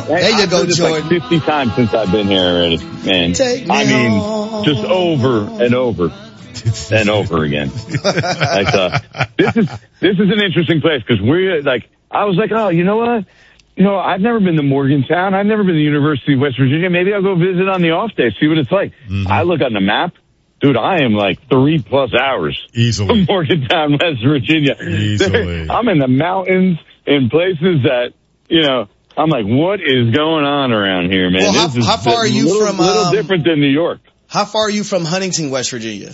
There you go, Jordan. Like 50 times since I've been here already, man. Just over and over and over again. This is an interesting place because I was like, oh, you know what? I've never been to Morgantown. I've never been to the University of West Virginia. Maybe I'll go visit on the off day, see what it's like. Mm-hmm. I look on the map. Dude, I am like 3+ hours easily from Morgantown, West Virginia. Easily. I'm in the mountains in places that, I'm like, what is going on around here, man? Well, how far are you from? A little different than New York. How far are you from Huntington, West Virginia?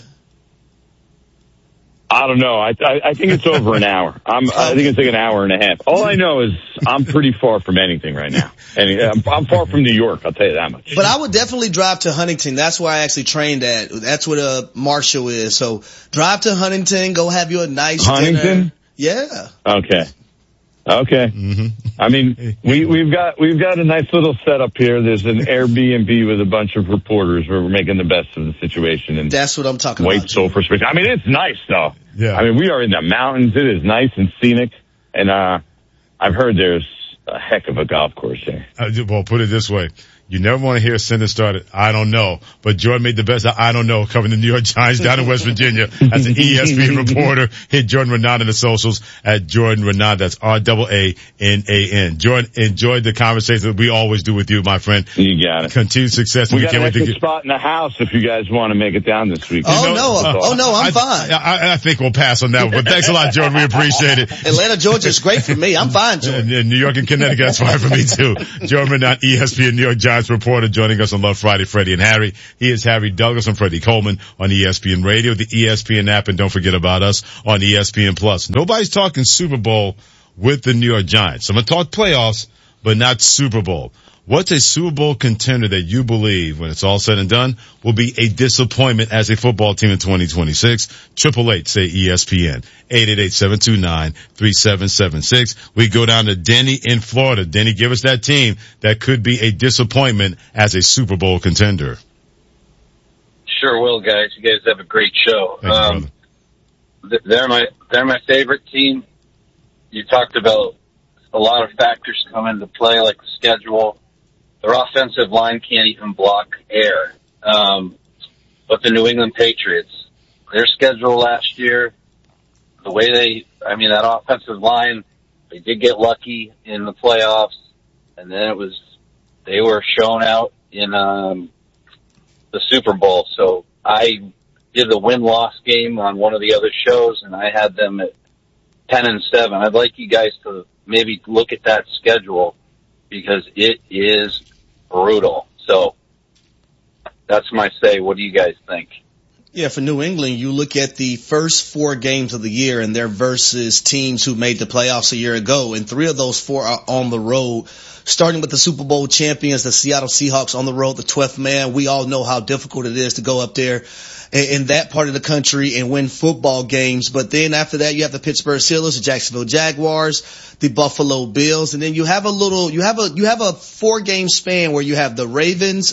I don't know. I think it's over an hour. I think it's like an hour and a half. All I know is I'm pretty far from anything right now. And I'm far from New York, I'll tell you that much. But I would definitely drive to Huntington. That's where I actually trained at. That's where Marshall is. So drive to Huntington, go have you a nice Huntington? dinner. Yeah. Okay. Mm-hmm. I mean, we've got a nice little setup here. There's an Airbnb with a bunch of reporters where we're making the best of the situation. And that's what I'm talking about. Wait sulfur space. I mean, it's nice though. Yeah. I mean, we are in the mountains. It is nice and scenic. And, I've heard there's a heck of a golf course there. Well, put it this way. You never want to hear a sentence started, I don't know. But Jordan made the best I don't know, covering the New York Giants down in West Virginia as an ESPN reporter. Hit Jordan Raanan in the socials at Jordan Raanan. That's RAANAN. Jordan, enjoyed the conversation that we always do with you, my friend. You got it. Continued success. We got an extra spot in the house if you guys want to make it down this week. I'm fine. I think we'll pass on that one. But thanks a lot, Jordan. We appreciate it. Atlanta, Georgia is great for me. I'm fine, Jordan. And New York and Connecticut, that's fine for me too. Jordan Raanan, ESPN New York Giants reporter, joining us on Love Friday, Freddie and Harry. He is Harry Douglas and Freddie Coleman on ESPN Radio, the ESPN app, and don't forget about us on ESPN Plus. Nobody's talking Super Bowl with the New York Giants. I'm going to talk playoffs, but not Super Bowl. What's a Super Bowl contender that you believe, when it's all said and done, will be a disappointment as a football team in 2026? 888 say ESPN. 888-729-3776. We go down to Denny in Florida. Denny, give us that team that could be a disappointment as a Super Bowl contender. Sure will, guys. You guys have a great show. Thank you, they're my favorite team. You talked about a lot of factors come into play, like the schedule. Their offensive line can't even block air. But the New England Patriots, their schedule last year, the way that offensive line, they did get lucky in the playoffs, and then they were shown out in the Super Bowl. So I did the win-loss game on one of the other shows, and I had them at 10-7. I'd like you guys to maybe look at that schedule because it is brutal. So that's my say. What do you guys think? Yeah, for New England, you look at the first 4 games of the year and they're versus teams who made the playoffs a year ago, and 3 of those 4 are on the road. Starting with the Super Bowl champions, the Seattle Seahawks on the road, the 12th man. We all know how difficult it is to go up there in that part of the country and win football games. But then after that, you have the Pittsburgh Steelers, the Jacksonville Jaguars, the Buffalo Bills, and then you have a 4-game span where you have the Raiders,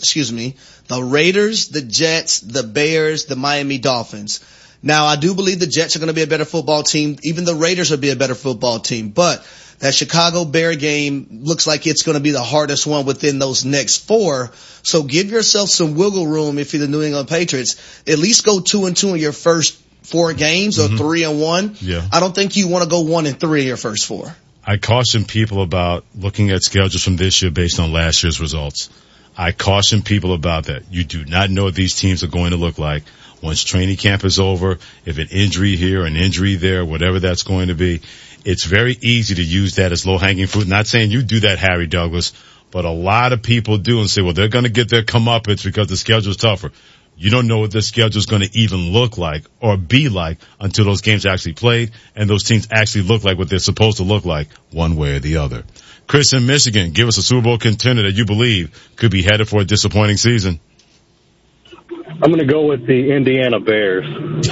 the Jets, the Bears, the Miami Dolphins. Now, I do believe the Jets are going to be a better football team. Even the Raiders will be a better football team. But that Chicago Bear game looks like it's going to be the hardest one within those next 4. So give yourself some wiggle room if you're the New England Patriots. At least go 2-2 in your first 4 games or 3-1. Yeah. I don't think you want to go 1-3 in your first 4. I caution people about looking at schedules from this year based on last year's results. I caution people about that. You do not know what these teams are going to look like once training camp is over. If an injury here, an injury there, whatever that's going to be, it's very easy to use that as low-hanging fruit. Not saying you do that, Harry Douglas, but a lot of people do and say, well, they're going to get their comeuppance because the schedule's tougher. You don't know what the schedule's going to even look like or be like until those games are actually played and those teams actually look like what they're supposed to look like one way or the other. Chris in Michigan, give us a Super Bowl contender that you believe could be headed for a disappointing season. I'm going to go with the Indiana Bears.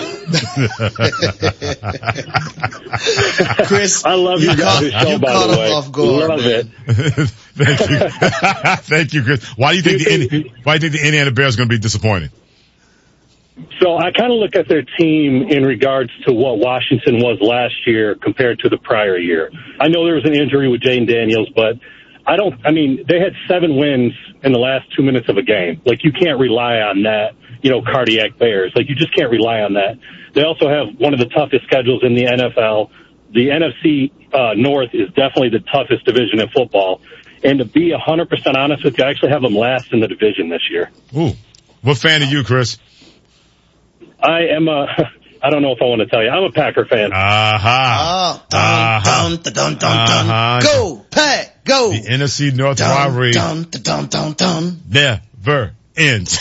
Chris, I love you guys' show, by the way. Love it. Thank you. Thank you, Chris. Why do you think the Indiana Bears are going to be disappointing? So I kind of look at their team in regards to what Washington was last year compared to the prior year. I know there was an injury with Jane Daniels, but they had 7 wins in the last 2 minutes of a game. Like, you can't rely on that, cardiac Bears. Like, you just can't rely on that. They also have one of the toughest schedules in the NFL. The NFC North is definitely the toughest division in football. And to be 100% honest with you, I actually have them last in the division this year. Ooh. What fan are you, Chris? I don't know if I want to tell you. I'm a Packer fan. Go, Pack, go. The NFC North rivalry never ends.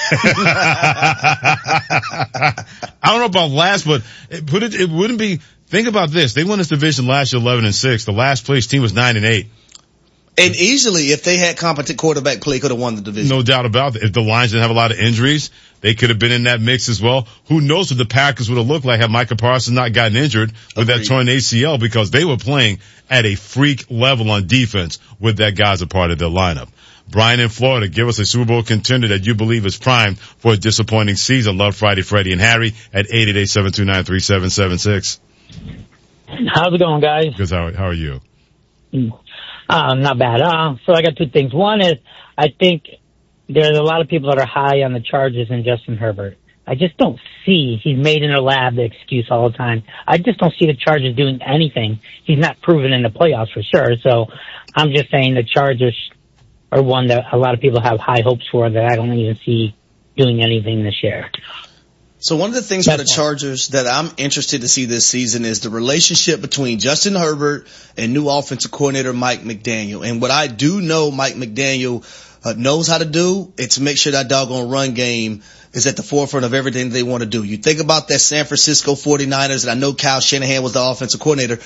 I don't know about last, but it wouldn't be. Think about this. They won this division last year 11-6. The last place team was 9-8. And easily, if they had competent quarterback play, could have won the division. No doubt about it. If the Lions didn't have a lot of injuries, they could have been in that mix as well. Who knows what the Packers would have looked like had Micah Parsons not gotten injured with that torn ACL, because they were playing at a freak level on defense with that guy as a part of their lineup. Brian in Florida, give us a Super Bowl contender that you believe is primed for a disappointing season. Love Friday, Freddie and Harry at 888-729-3776. How's it going, guys? Good. How are you? Not bad. So I got 2 things. One is, I think there's a lot of people that are high on the Chargers and Justin Herbert. I just don't see, he's made in a lab the excuse all the time. I just don't see the Chargers doing anything. He's not proven in the playoffs for sure. So I'm just saying the Chargers are one that a lot of people have high hopes for that I don't even see doing anything this year. So one of the things for the Chargers that I'm interested to see this season is the relationship between Justin Herbert and new offensive coordinator Mike McDaniel. And what I do know Mike McDaniel knows how to do, it's make sure that doggone run game is at the forefront of everything they want to do. You think about that San Francisco 49ers, and I know Kyle Shanahan was the offensive coordinator,